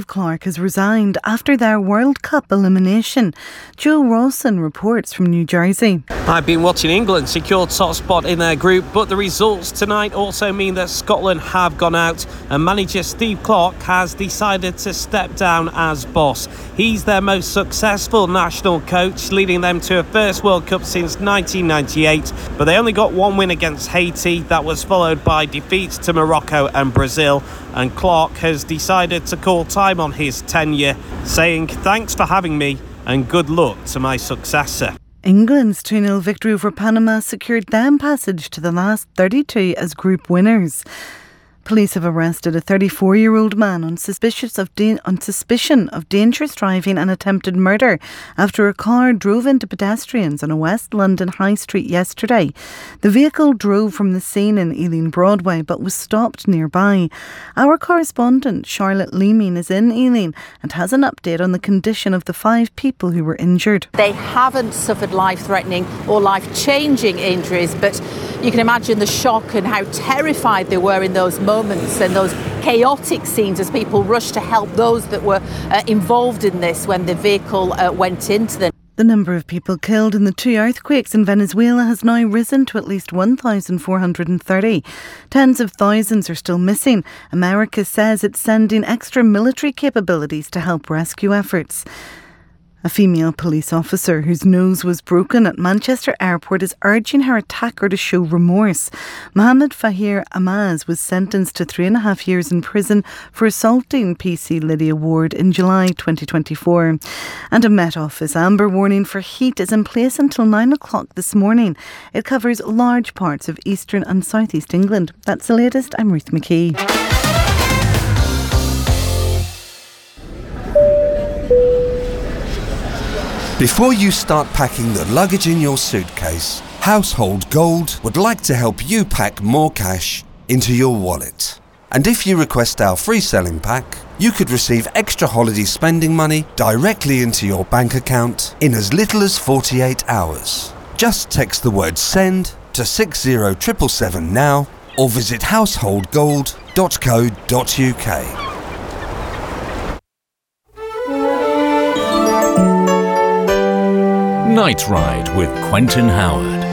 Clark has resigned after their World Cup elimination. Joe Rawson reports from New Jersey. I've been watching England secure top spot in their group, but the results tonight also mean that Scotland have gone out and manager Steve Clarke has decided to step down as boss. He's their most successful national coach, leading them to a first World Cup since 1998, but they only got one win against Haiti. That was followed by defeats to Morocco and Brazil, and Clarke has decided to call time on his tenure, saying thanks for having me and good luck to my successor. England's 2-0 victory over Panama secured them passage to the last 32 as group winners. Police have arrested a 34-year-old man on suspicion of dangerous driving and attempted murder after a car drove into pedestrians on a West London high street yesterday. The vehicle drove from the scene in Ealing Broadway but was stopped nearby. Our correspondent Charlotte Leeming is in Ealing and has an update on the condition of the 5 people who were injured. They haven't suffered life-threatening or life-changing injuries, but you can imagine the shock and how terrified they were in those moments and those chaotic scenes as people rushed to help those that were involved in this when the vehicle went into them. The number of people killed in the 2 earthquakes in Venezuela has now risen to at least 1,430. Tens of thousands are still missing. America says it's sending extra military capabilities to help rescue efforts. A female police officer whose nose was broken at Manchester Airport is urging her attacker to show remorse. Mohammed Fahir Amaz was sentenced to 3.5 years in prison for assaulting PC Lydia Ward in July 2024. And a Met Office amber warning for heat is in place until 9 o'clock this morning. It covers large parts of eastern and southeast England. That's the latest. I'm Ruth McKee. Before you start packing the luggage in your suitcase, Household Gold would like to help you pack more cash into your wallet. And if you request our free selling pack, you could receive extra holiday spending money directly into your bank account in as little as 48 hours. Just text the word SEND to 60777 now or visit householdgold.co.uk. Night Ride with Quentin Howard.